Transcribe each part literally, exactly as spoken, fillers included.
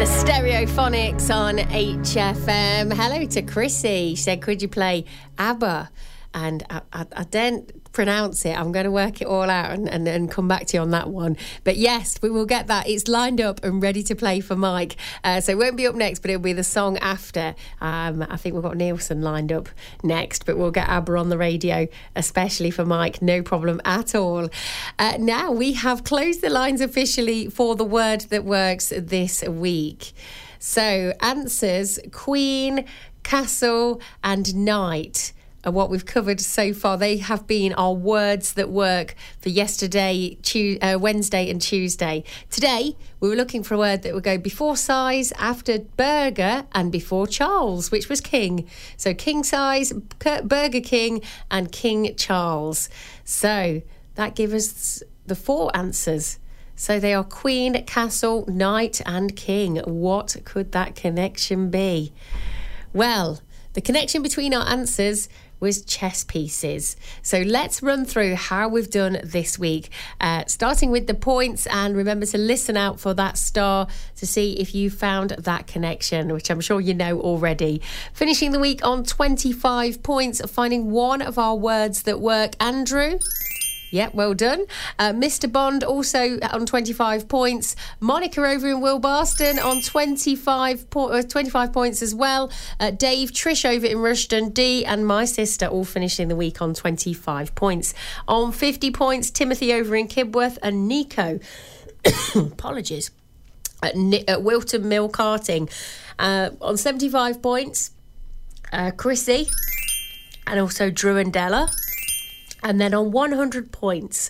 The Stereophonics on H F M. Hello to Chrissy. She said, could you play ABBA? And I, I, I don't pronounce it. I'm going to work it all out and, and, and come back to you on that one. But yes, we will get that. It's lined up and ready to play for Mike. Uh, so it won't be up next, but it'll be the song after. Um, I think we've got Nielsen lined up next, but we'll get ABBA on the radio, especially for Mike. No problem at all. Uh, now we have closed the lines officially for the word that works this week. So answers Queen, Castle and Knight are what we've covered so far. They have been our words that work for yesterday, tu- uh, Wednesday and Tuesday. Today, we were looking for a word that would go before size, after burger, and before Charles, which was king. So king size, Burger King, and King Charles. So that gives us the four answers. So they are Queen, Castle, Knight, and King. What could that connection be? Well, the connection between our answers was chess pieces. So let's run through how we've done this week, uh, starting with the points, and remember to listen out for that star to see if you found that connection, which I'm sure you know already. Finishing the week on twenty-five points, finding one of our words that work. Andrew? Yep, well done. Uh, Mister Bond also on twenty-five points. Monica over in Wilbarston on twenty-five, po- uh, twenty-five points as well. Uh, Dave, Trish over in Rushden, Dee and my sister all finishing the week on twenty-five points. On fifty points, Timothy over in Kibworth and Nico, apologies, at, Ni- at Wilton Mill Karting. Uh, on seventy-five points, uh, Chrissy and also Drew and Della. And then on one hundred points,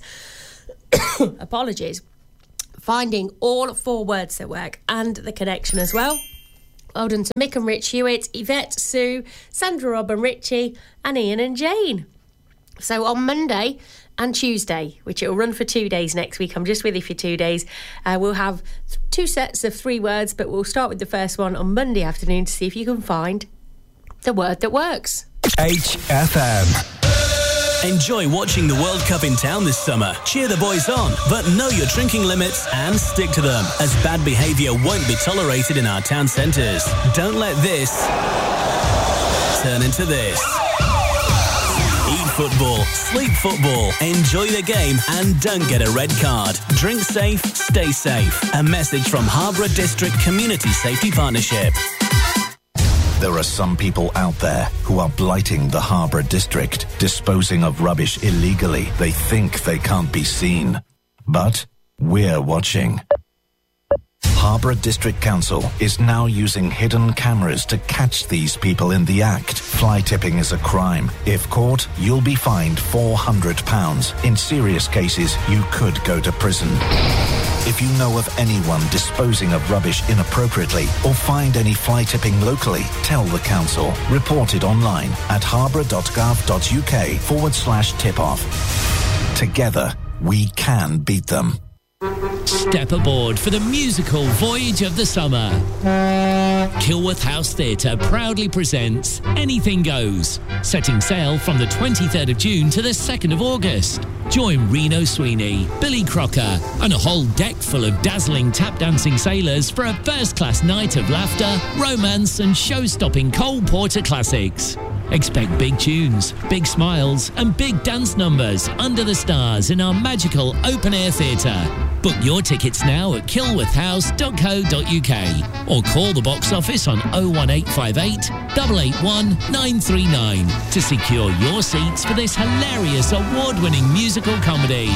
apologies, finding all four words that work and the connection as well. Well done to Mick and Rich Hewitt, Yvette, Sue, Sandra, Rob and Richie, and Ian and Jane. So on Monday and Tuesday, which it will run for two days next week, I'm just with you for two days, uh, we'll have two sets of three words, but we'll start with the first one on Monday afternoon to see if you can find the word that works. H F M. Enjoy watching the World Cup in town this summer. Cheer the boys on, but know your drinking limits and stick to them, as bad behaviour won't be tolerated in our town centres. Don't let this turn into this. Eat football, sleep football, enjoy the game, and don't get a red card. Drink safe, stay safe. A message from Harborough District Community Safety Partnership. There are some people out there who are blighting the Harborough District, disposing of rubbish illegally. They think they can't be seen. But we're watching. Harborough District Council is now using hidden cameras to catch these people in the act. Fly tipping is a crime. If caught, you'll be fined four hundred pounds. In serious cases, you could go to prison. If you know of anyone disposing of rubbish inappropriately or find any fly tipping locally, tell the council. Report it online at harborough.gov.uk forward slash tip off. Together, we can beat them. Step aboard for the musical Voyage of the Summer. Kilworth House Theatre proudly presents Anything Goes, setting sail from the twenty-third of June to the second of August. Join Reno Sweeney, Billy Crocker, and a whole deck full of dazzling tap-dancing sailors for a first-class night of laughter, romance, and show-stopping Cole Porter classics. Expect big tunes, big smiles, and big dance numbers under the stars in our magical open-air theatre. Book your tickets now at kilworth house dot co dot uk or call the box office on oh one eight five eight, eight eight one, nine three nine to secure your seats for this hilarious award-winning musical comedy.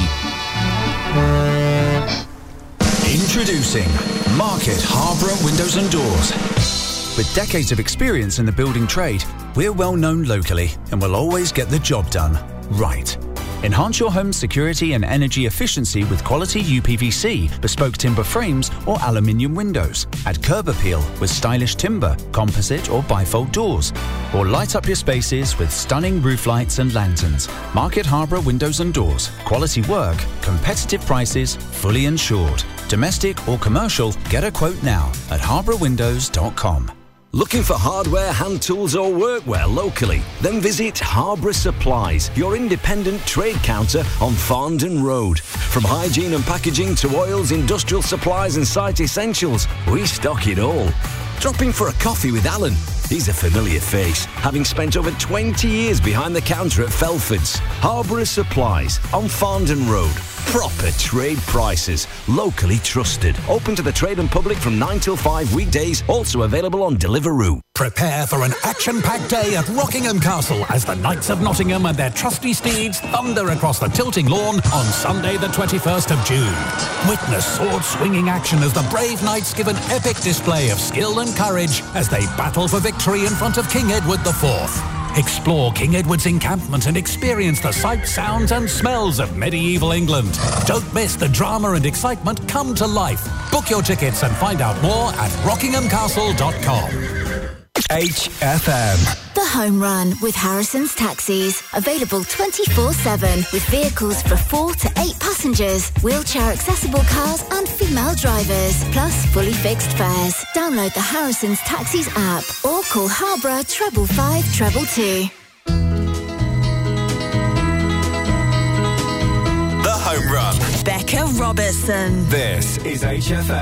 Introducing Market Harborough Windows and Doors. With decades of experience in the building trade, we're well known locally and will always get the job done right. Enhance your home's security and energy efficiency with quality U P V C, bespoke timber frames or aluminium windows. Add curb appeal with stylish timber, composite or bifold doors. Or light up your spaces with stunning roof lights and lanterns. Market Harborough Windows and Doors. Quality work, competitive prices, fully insured. Domestic or commercial, get a quote now at harborough windows dot com. Looking for hardware, hand tools or workwear locally? Then visit Harborough Supplies, your independent trade counter on Farndon Road. From hygiene and packaging to oils, industrial supplies and site essentials, we stock it all. Drop in for a coffee with Alan. He's a familiar face, having spent over twenty years behind the counter at Felford's. Harborough Supplies on Farndon Road. Proper trade prices, locally trusted. Open to the trade and public from nine till five weekdays, also available on Deliveroo. Prepare for an action-packed day at Rockingham Castle as the Knights of Nottingham and their trusty steeds thunder across the tilting lawn on Sunday the twenty-first of June. Witness sword-swinging action as the brave knights give an epic display of skill and courage as they battle for victory in front of King Edward the fourth. Explore King Edward's encampment and experience the sights, sounds and smells of medieval England. Don't miss the drama and excitement come to life. Book your tickets and find out more at rockingham castle dot com. H F M. The Home Run with Harrison's Taxis. Available twenty-four seven with vehicles for four to eight passengers, wheelchair accessible cars and female drivers, plus fully fixed fares. Download the Harrison's Taxis app or call Harborough treble five treble two. The Home Run. Becca Robertson. This is H F M.